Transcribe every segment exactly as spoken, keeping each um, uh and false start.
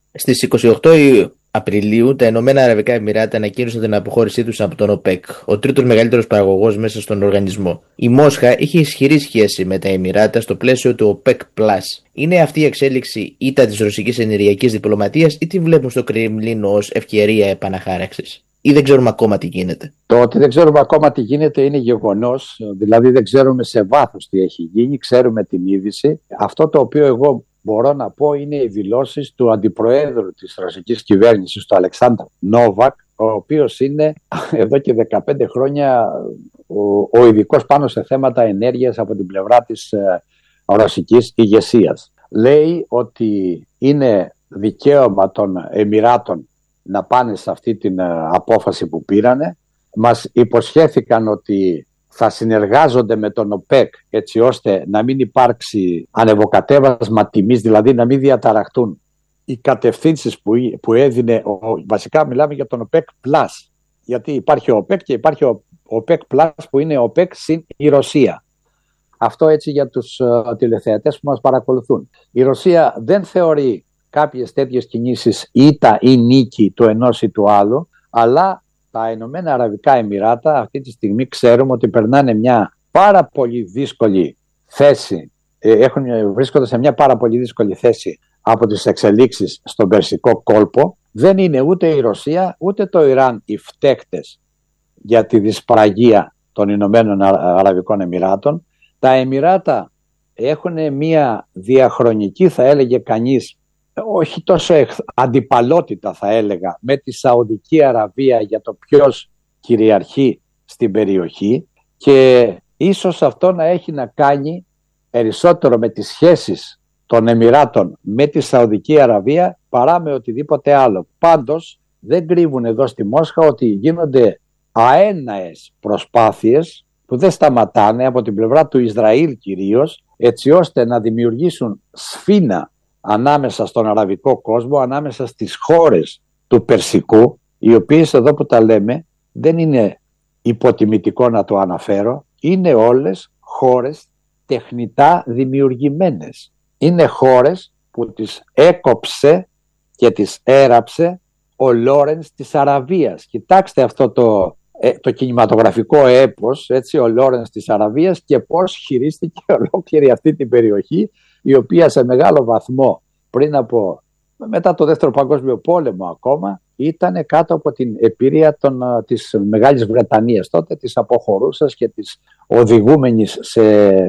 Στις είκοσι οκτώ Απριλίου, τα Ηνωμένα Αραβικά Εμιράτα ανακοίνωσαν την αποχώρησή τους από τον ΟΠΕΚ, ο τρίτος μεγαλύτερος παραγωγός μέσα στον οργανισμό. Η Μόσχα είχε ισχυρή σχέση με τα Εμιράτα στο πλαίσιο του ΟΠΕΚ πλας. Είναι αυτή η εξέλιξη ήττα της ρωσικής ενεργειακής διπλωματίας ή τη βλέπουν στο Κρεμλίνο ως ευκαιρία επαναχάραξης? Ή δεν ξέρουμε ακόμα τι γίνεται? Το ότι δεν ξέρουμε ακόμα τι γίνεται είναι γεγονός, δηλαδή δεν ξέρουμε σε βάθος τι έχει γίνει, ξέρουμε την είδηση. Αυτό το οποίο εγώ μπορώ να πω είναι οι δηλώσεις του αντιπροέδρου της ρωσικής κυβέρνησης, του Αλεξάνδρ Νόβακ, ο οποίος είναι εδώ και δεκαπέντε χρόνια ο, ο ειδικός πάνω σε θέματα ενέργειας από την πλευρά της ε, ρωσικής ηγεσίας. Λέει ότι είναι δικαίωμα των Εμιράτων να πάνε σε αυτή την ε, απόφαση που πήρανε. Μας υποσχέθηκαν ότι θα συνεργάζονται με τον ΟΠΕΚ έτσι ώστε να μην υπάρξει ανεβοκατέβασμα τιμής, δηλαδή να μην διαταραχτούν οι κατευθύνσεις που, που έδινε, ο, βασικά μιλάμε για τον ΟΠΕΚ πλας, γιατί υπάρχει ο ΟΠΕΚ και υπάρχει ο ΟΠΕΚ πλας που είναι ο ΟΠΕΚ συν η Ρωσία. Αυτό έτσι για τους uh, τηλεθεατές που μας παρακολουθούν. Η Ρωσία δεν θεωρεί κάποιες τέτοιες κινήσεις ήττα ή νίκη του ενός ή του άλλου, αλλά τα Ηνωμένα Αραβικά Εμιράτα αυτή τη στιγμή ξέρουμε ότι περνάνε μια πάρα πολύ δύσκολη θέση, έχουν, βρίσκονται σε μια πάρα πολύ δύσκολη θέση από τις εξελίξεις στον Περσικό κόλπο. Δεν είναι ούτε η Ρωσία ούτε το Ιράν οι φταίκτες για τη δυσπραγία των Ηνωμένων Αραβικών Εμιράτων. Τα Εμιράτα έχουν μια διαχρονική, θα έλεγε κανείς, όχι τόσο αντιπαλότητα θα έλεγα, με τη Σαουδική Αραβία για το ποιος κυριαρχεί στην περιοχή, και ίσως αυτό να έχει να κάνει περισσότερο με τις σχέσεις των Εμιράτων με τη Σαουδική Αραβία παρά με οτιδήποτε άλλο. Πάντως δεν κρύβουν εδώ στη Μόσχα ότι γίνονται αέναες προσπάθειες που δεν σταματάνε από την πλευρά του Ισραήλ κυρίως, έτσι ώστε να δημιουργήσουν σφήνα ανάμεσα στον αραβικό κόσμο, ανάμεσα στις χώρες του Περσικού, οι οποίες εδώ που τα λέμε δεν είναι υποτιμητικό να το αναφέρω, είναι όλες χώρες τεχνητά δημιουργημένες. Είναι χώρες που τις έκοψε και τις έραψε ο Λόρενς της Αραβίας. Κοιτάξτε αυτό το, ε, το κινηματογραφικό έπος, έτσι, ο Λόρενς της Αραβίας, και πώς χειρίστηκε ολόκληρη αυτή την περιοχή, η οποία σε μεγάλο βαθμό πριν από, μετά το Δεύτερο Παγκόσμιο Πόλεμο ακόμα, ήταν κάτω από την επίρρεια των, της Μεγάλης Βρετανίας, τότε της αποχωρούσας και της οδηγούμενης σε,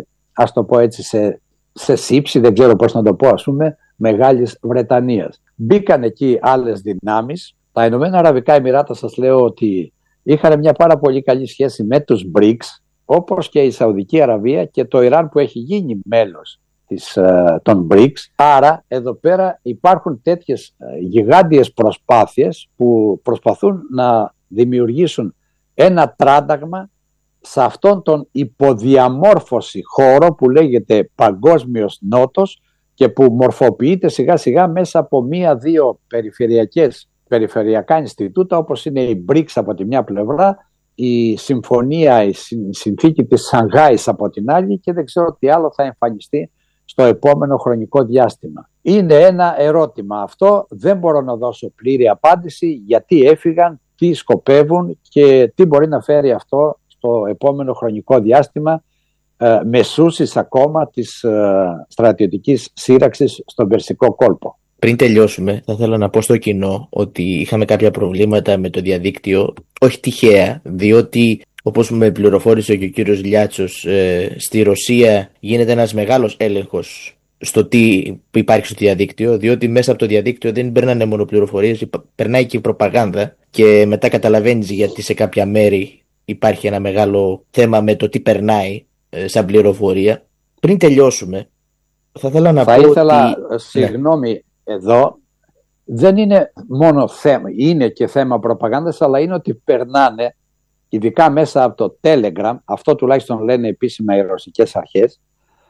ας το πω έτσι, σε, σε σύψη, δεν ξέρω πώς να το πω, ας πούμε, Μεγάλης Βρετανίας. Μπήκαν εκεί άλλες δυνάμεις. Τα Ηνωμένα Αραβικά Εμιράτα, σας λέω ότι είχαν μια πάρα πολύ καλή σχέση με τους μπρικς, όπως και η Σαουδική Αραβία και το Ιράν που έχει γίνει μέλος της, των μπρικς. Άρα εδώ πέρα υπάρχουν τέτοιες γιγάντιες προσπάθειες που προσπαθούν να δημιουργήσουν ένα τράνταγμα σε αυτόν τον υποδιαμόρφωση χώρο που λέγεται Παγκόσμιος Νότος και που μορφοποιείται σιγά σιγά μέσα από μία-δύο περιφερειακές, περιφερειακά Ινστιτούτα, όπως είναι η μπρικς από τη μια πλευρά, η συμφωνία, η συνθήκη της Σανγάης από την άλλη, και δεν ξέρω τι άλλο θα εμφανιστεί στο επόμενο χρονικό διάστημα. Είναι ένα ερώτημα αυτό, δεν μπορώ να δώσω πλήρη απάντηση γιατί έφυγαν, τι σκοπεύουν και τι μπορεί να φέρει αυτό στο επόμενο χρονικό διάστημα, ε, μεσούσης ακόμα της ε, στρατιωτικής σύραξης στον Περσικό κόλπο. Πριν τελειώσουμε, θα ήθελα να πω στο κοινό ότι είχαμε κάποια προβλήματα με το διαδίκτυο, όχι τυχαία, διότι όπως με πληροφόρησε και ο κύριος Λιάτσος, ε, στη Ρωσία γίνεται ένας μεγάλος έλεγχος στο τι υπάρχει στο διαδίκτυο, διότι μέσα από το διαδίκτυο δεν περνάνε μόνο πληροφορίες, περνάει και η προπαγάνδα, και μετά καταλαβαίνεις γιατί σε κάποια μέρη υπάρχει ένα μεγάλο θέμα με το τι περνάει ε, σαν πληροφορία. Πριν τελειώσουμε, θα ήθελα να θα πω ήθελα, ότι... συγγνώμη, ναι. Εδώ δεν είναι μόνο θέμα, είναι και θέμα προπαγάνδας, αλλά είναι ότι περνάνε, ειδικά μέσα από το Telegram, αυτό τουλάχιστον λένε επίσημα οι ρωσικές αρχές,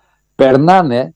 περνάνε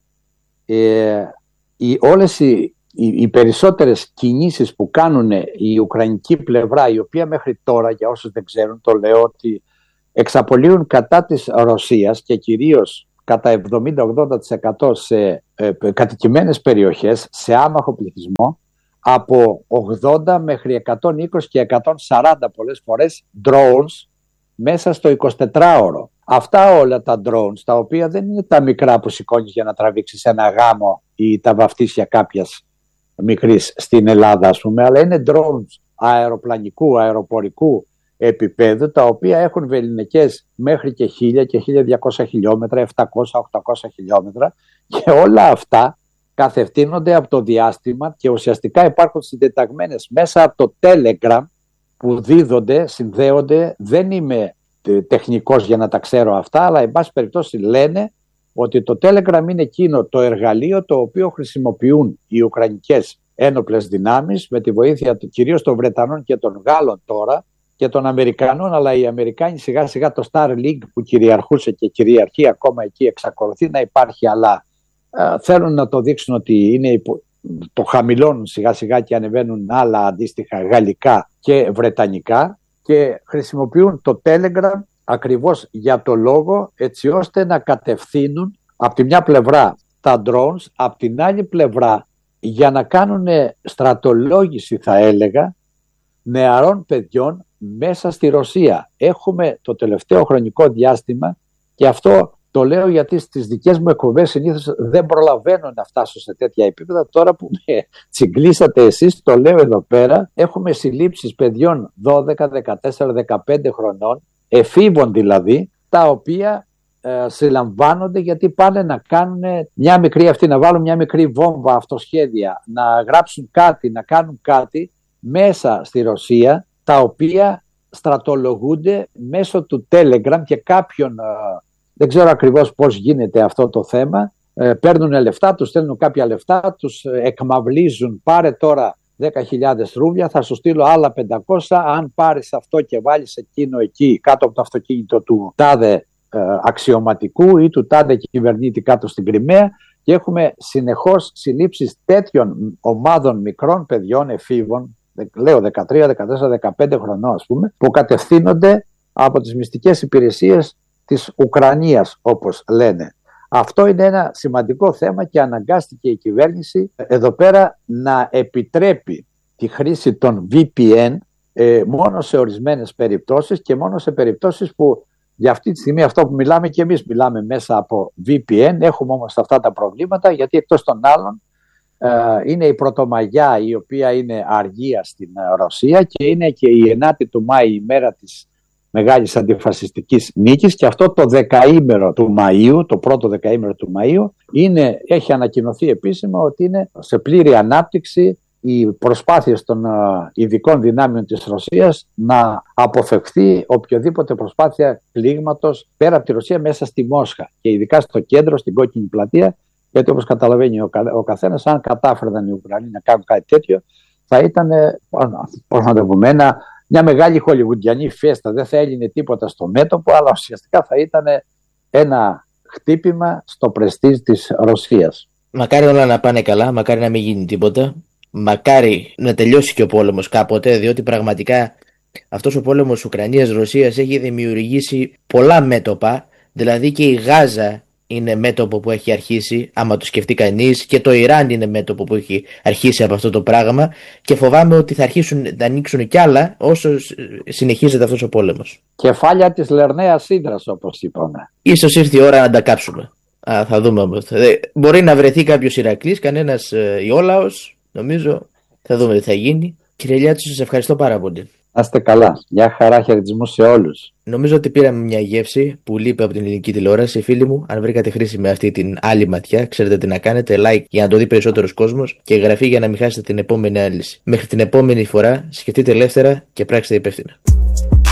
ε, οι, όλες οι, οι, οι περισσότερες κινήσεις που κάνουν η ουκρανική πλευρά, η οποία μέχρι τώρα, για όσους δεν ξέρουν το λέω, ότι εξαπολύουν κατά της Ρωσίας και κυρίως κατά εβδομήντα με ογδόντα τοις εκατό σε ε, κατοικημένες περιοχές, σε άμαχο πληθυσμό, από ογδόντα μέχρι εκατόν είκοσι και εκατόν σαράντα πολλές φορές drones μέσα στο εικοσιτετράωρο. Αυτά όλα τα drones, τα οποία δεν είναι τα μικρά που σηκώνεις για να τραβήξεις ένα γάμο ή τα βαφτίσια κάποιας μικρής στην Ελλάδα, ας πούμε, αλλά είναι drones αεροπλανικού, αεροπορικού επίπεδου, τα οποία έχουν βεληνικές μέχρι και χίλια και χίλια διακόσια χιλιόμετρα, επτακόσια οχτακόσια χιλιόμετρα, και όλα αυτά καθευθύνονται από το διάστημα και ουσιαστικά υπάρχουν συντεταγμένες μέσα από το Telegram που δίδονται, συνδέονται. Δεν είμαι τεχνικός για να τα ξέρω αυτά, αλλά εν πάση περιπτώσει λένε ότι το Telegram είναι εκείνο το εργαλείο το οποίο χρησιμοποιούν οι Ουκρανικές ένοπλες δυνάμεις με τη βοήθεια κυρίως των Βρετανών και των Γάλλων τώρα και των Αμερικανών, αλλά οι Αμερικάνοι σιγά σιγά το Starlink που κυριαρχούσε και κυριαρχεί ακόμα εκεί εξακολουθεί να υπάρχει, αλλά ε, θέλουν να το δείξουν ότι είναι υπο... το χαμηλώνουν σιγά σιγά και ανεβαίνουν άλλα αντίστοιχα γαλλικά και βρετανικά και χρησιμοποιούν το Telegram ακριβώς για το λόγο έτσι ώστε να κατευθύνουν από τη μια πλευρά τα drones, από την άλλη πλευρά για να κάνουν στρατολόγηση, θα έλεγα, νεαρών παιδιών μέσα στη Ρωσία. Έχουμε το τελευταίο χρονικό διάστημα, και αυτό το λέω γιατί στις δικές μου εκπομπές συνήθως δεν προλαβαίνω να φτάσω σε τέτοια επίπεδα. Τώρα που με τσιγκλίσατε εσείς, το λέω εδώ πέρα, έχουμε συλλήψεις παιδιών δώδεκα, δεκατέσσερα, δεκαπέντε χρονών, εφήβων δηλαδή, τα οποία ε, συλλαμβάνονται γιατί πάνε να κάνουν μια μικρή αυτή, να βάλουν μια μικρή βόμβα, αυτοσχέδια, να γράψουν κάτι, να κάνουν κάτι μέσα στη Ρωσία, τα οποία στρατολογούνται μέσω του Telegram και κάποιον, ε, δεν ξέρω ακριβώς πώς γίνεται αυτό το θέμα, ε, παίρνουν λεφτά, τους στέλνουν κάποια λεφτά, τους εκμαυλίζουν, πάρε τώρα δέκα χιλιάδες ρούβλια, θα σου στείλω άλλα πεντακόσια, αν πάρεις αυτό και βάλεις εκείνο εκεί κάτω από το αυτοκίνητο του τάδε ε, αξιωματικού ή του τάδε κυβερνήτη κάτω στην Κριμαία, και έχουμε συνεχώς συλλήψεις τέτοιων ομάδων μικρών παιδιών, εφήβων, λέω δεκατρία, δεκατέσσερα, δεκαπέντε χρονών ας πούμε, που κατευθύνονται από τις μυστικές υπηρεσίες της Ουκρανίας, όπως λένε. Αυτό είναι ένα σημαντικό θέμα και αναγκάστηκε η κυβέρνηση εδώ πέρα να επιτρέπει τη χρήση των βι πι εν ε, μόνο σε ορισμένες περιπτώσεις και μόνο σε περιπτώσεις που για αυτή τη στιγμή αυτό που μιλάμε και εμείς μιλάμε μέσα από βι πι εν. Έχουμε όμως αυτά τα προβλήματα γιατί εκτός των άλλων ε, είναι η Πρωτομαγιά, η οποία είναι αργία στην Ρωσία, και είναι και η ενάτη του Μάη, η μέρα της μεγάλης αντιφασιστικής νίκης, και αυτό το δεκαήμερο του Μαΐου, το πρώτο δεκαήμερο του Μαΐου, είναι, έχει ανακοινωθεί επίσημα ότι είναι σε πλήρη ανάπτυξη οι προσπάθειες των ειδικών δυνάμεων της Ρωσίας να αποφευχθεί οποιοδήποτε προσπάθεια πλήγματος πέρα από τη Ρωσία μέσα στη Μόσχα και ειδικά στο κέντρο, στην Κόκκινη Πλατεία, γιατί όπως καταλαβαίνει ο, κα, ο καθένας, αν κατάφεραν οι Ουκρανοί να κάνουν κάτι τέτοιο, θα ήταν, πώς να το πούμε, ένα μια μεγάλη χολιγουντιανή φέστα. Δεν θα έλυνε τίποτα στο μέτωπο, αλλά ουσιαστικά θα ήταν ένα χτύπημα στο πρεστίζ της Ρωσίας. Μακάρι όλα να πάνε καλά, μακάρι να μην γίνει τίποτα. Μακάρι να τελειώσει και ο πόλεμος κάποτε, διότι πραγματικά αυτός ο πόλεμος Ουκρανίας-Ρωσίας έχει δημιουργήσει πολλά μέτωπα. Δηλαδή και η Γάζα είναι μέτωπο που έχει αρχίσει, άμα το σκεφτεί κανείς, και το Ιράν είναι μέτωπο που έχει αρχίσει από αυτό το πράγμα, και φοβάμαι ότι θα αρχίσουν να ανοίξουν κι άλλα όσο συνεχίζεται αυτός ο πόλεμος. Κεφάλια της Λερναίας Ύδρας, όπως είπαμε. Ίσως ήρθε η ώρα να τα κάψουμε. Α, θα δούμε όμως. Μπορεί να βρεθεί κάποιος Ηρακλής, κανένας ε, Ιόλαος, νομίζω. Θα δούμε τι θα γίνει. Κύριε Λιάτσο, σας ευχαριστώ πάρα πολύ. Να είστε καλά. Γεια χαρά, χαιρετισμού σε όλους. Νομίζω ότι πήραμε μια γεύση που λείπει από την ελληνική τηλεόραση. Φίλοι μου, αν βρήκατε χρήσιμη αυτή την άλλη ματιά, ξέρετε τι να κάνετε. Like για να το δει περισσότερος κόσμος και εγγραφή για να μην χάσετε την επόμενη άλυση. Μέχρι την επόμενη φορά, σκεφτείτε ελεύθερα και πράξτε υπεύθυνα.